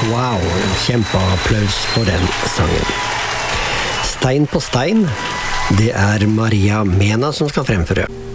Wow, kjempeapplaus for den sangen. Stein på stein, det Maria Mena som skal fremføre.